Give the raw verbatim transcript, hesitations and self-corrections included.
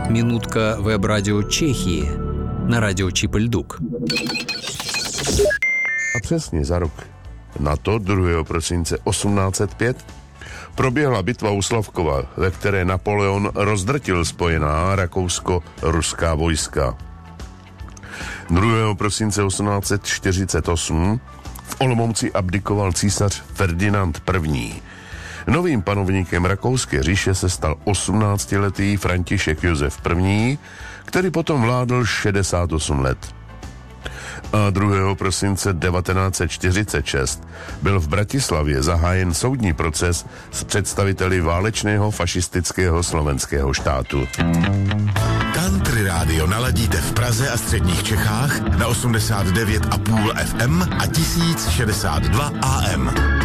Минутка веб-радио Чехии на радио Čipolduk. A přesně za rok na to, druhého prosince osmnáct set pět, proběhla bitva u Slavkova, ve které Napoleon rozdrtil spojená rakousko-ruská vojska. druhého prosince osmnáct set čtyřicet osm v Olomouci abdikoval císař Ferdinand I. Novým panovníkem Rakouské říše se stal osmnáctiletý František Josef I., který potom vládl šedesát osm let. A druhého prosince devatenáct set čtyřicet šest byl v Bratislavě zahájen soudní proces s představiteli válečného fašistického slovenského štátu. Country rádio naladíte v Praze a středních Čechách na osmdesát devět a půl F M a tisíc šedesát dva A M.